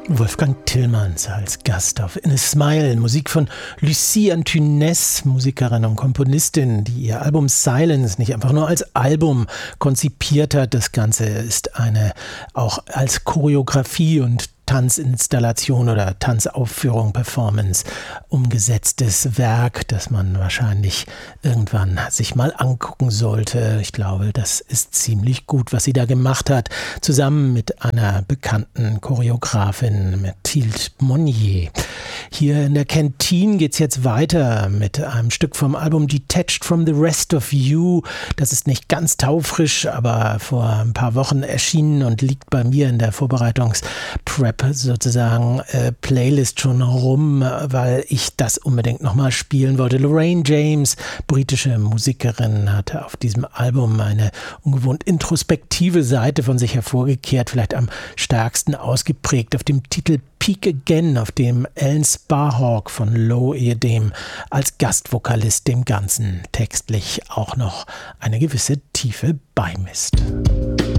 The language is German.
Wolfgang Tillmans als Gast auf In a Smile, Musik von Lucie Antunes, Musikerin und Komponistin, die ihr Album Silence nicht einfach nur als Album konzipiert hat. Das Ganze ist eine auch als Choreografie und Tanzinstallation oder Tanzaufführung, Performance umgesetztes Werk, das man wahrscheinlich irgendwann sich mal angucken sollte. Ich glaube, das ist ziemlich gut, was sie da gemacht hat, zusammen mit einer bekannten Choreografin, Mathilde Monnier. Hier in der Kantine geht's jetzt weiter mit einem Stück vom Album Detached from the Rest of You. Das ist nicht ganz taufrisch, aber vor ein paar Wochen erschienen und liegt bei mir in der Vorbereitungs-Prep sozusagen Playlist schon rum, weil ich das unbedingt nochmal spielen wollte. Lorraine James, britische Musikerin, hat auf diesem Album eine ungewohnt introspektive Seite von sich hervorgekehrt, vielleicht am stärksten ausgeprägt auf dem Titel Peak Again, auf dem Alan Sparhawk von Low ehedem als Gastvokalist dem Ganzen textlich auch noch eine gewisse Tiefe beimisst.